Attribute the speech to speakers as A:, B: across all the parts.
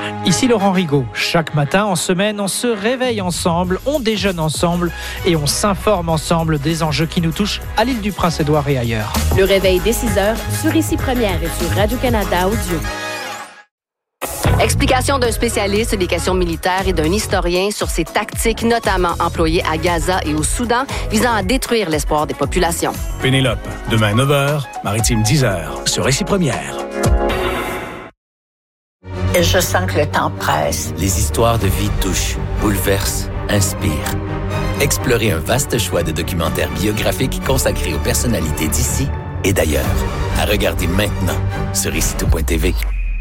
A: Ici Laurent Rigaud. Chaque matin, en semaine, on se réveille ensemble, on déjeune ensemble et on s'informe ensemble des enjeux qui nous touchent à l'île du Prince-Édouard et ailleurs.
B: Le réveil dès 6h sur Ici Première et sur Radio-Canada Audio.
C: Explication d'un spécialiste des questions militaires et d'un historien sur ces tactiques notamment employées à Gaza et au Soudan visant à détruire l'espoir des populations.
D: Pénélope, demain 9h, Maritime 10h, sur Ici Première.
E: Je sens que le temps presse.
F: Les histoires de vie touchent, bouleversent, inspirent. Explorez un vaste choix de documentaires biographiques consacrés aux personnalités d'ici et d'ailleurs. À regarder maintenant sur icitout.tv.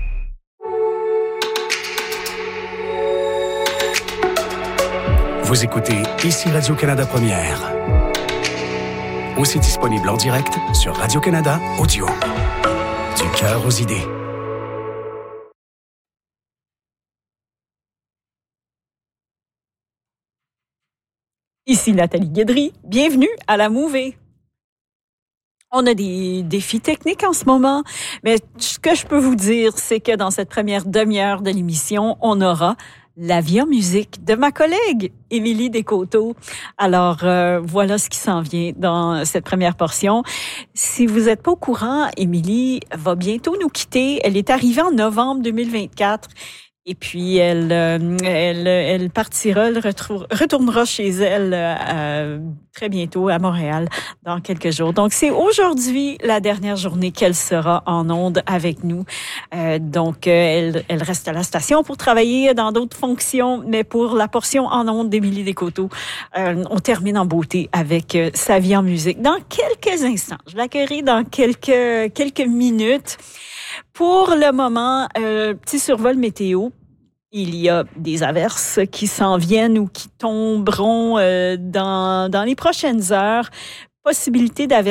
D: Vous écoutez Ici Radio-Canada Première. Aussi disponible en direct sur Radio-Canada Audio. Du cœur aux idées.
G: Ici Nathalie Guédry, bienvenue à la Mouvée. On a des défis techniques en ce moment, mais ce que je peux vous dire, c'est que dans cette première demi-heure de l'émission, on aura la vie en musique de ma collègue Émilie Descoteaux. Alors, voilà ce qui s'en vient dans cette première portion. Si vous n'êtes pas au courant, Émilie va bientôt nous quitter. Elle est arrivée en novembre 2024. Et puis, elle partira, elle retournera chez elle très bientôt à Montréal dans quelques jours. Donc, c'est aujourd'hui la dernière journée qu'elle sera en ondes avec nous. Donc, elle reste à la station pour travailler dans d'autres fonctions, mais pour la portion en ondes d'Émilie Descoteaux, on termine en beauté avec sa vie en musique. Dans quelques instants, je l'accueillerai dans quelques minutes. Pour le moment, petit survol météo. Il y a des averses qui s'en viennent ou qui tomberont dans les prochaines heures. Possibilité d'averses